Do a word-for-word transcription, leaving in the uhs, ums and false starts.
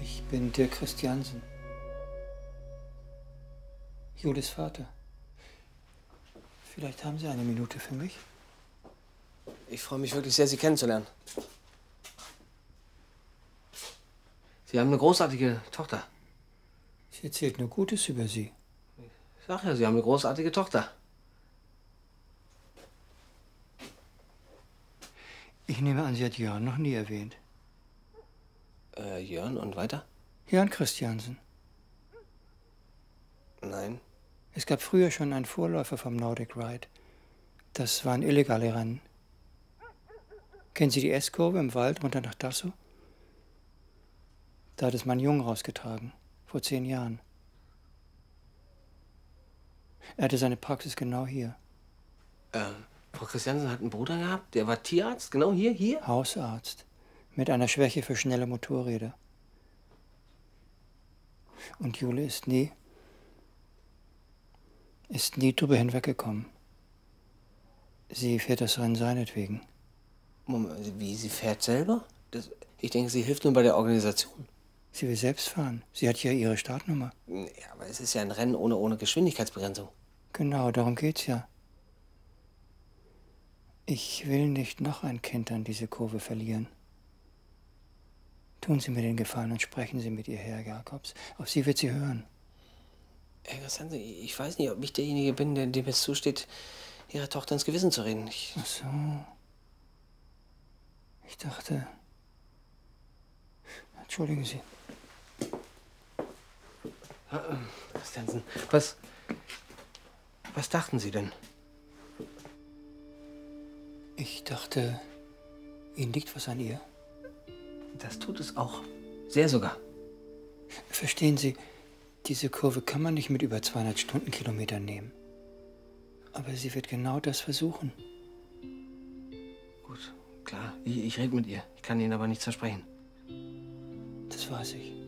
Ich bin Dirk Christiansen. Julis Vater. Vielleicht haben Sie eine Minute für mich? Ich freue mich wirklich sehr, Sie kennenzulernen. Sie haben eine großartige Tochter. Sie erzählt nur Gutes über Sie. Ich sag ja, Sie haben eine großartige Tochter. Ich nehme an, Sie hat Jörn noch nie erwähnt. Äh, Jörn und weiter? Jörn Christiansen. Nein. Es gab früher schon einen Vorläufer vom Nordic Ride. Das waren illegale Rennen. Kennen Sie die S-Kurve im Wald runter nach Dassow? Da hat es mein Jungen rausgetragen, vor zehn Jahren. Er hatte seine Praxis genau hier. Ähm, Frau Christiansen hat einen Bruder gehabt, der war Tierarzt, genau hier, hier? Hausarzt, mit einer Schwäche für schnelle Motorräder. Und Jule ist nie, ist nie drüber hinweggekommen. Sie fährt das Rennen seinetwegen. Moment, wie, sie fährt selber? Das, ich denke, sie hilft nur bei der Organisation. Sie will selbst fahren. Sie hat ja ihre Startnummer. Ja, aber es ist ja ein Rennen ohne, ohne Geschwindigkeitsbegrenzung. Genau, darum geht's ja. Ich will nicht noch ein Kind an diese Kurve verlieren. Tun Sie mir den Gefallen und sprechen Sie mit ihr, Herr Jakobs. Auf Sie wird sie hören. Herr Christiansen, ich weiß nicht, ob ich derjenige bin, der, dem es zusteht, Ihrer Tochter ins Gewissen zu reden. Ich Ach so. Ich dachte... Entschuldigen Sie. Herr Christiansen, was... Was dachten Sie denn? Ich dachte, Ihnen liegt was an ihr. Das tut es auch. Sehr sogar. Verstehen Sie, diese Kurve kann man nicht mit über zweihundert Stundenkilometern nehmen. Aber sie wird genau das versuchen. Gut, klar. Ich, ich rede mit ihr. Ich kann Ihnen aber nichts versprechen. Das weiß ich.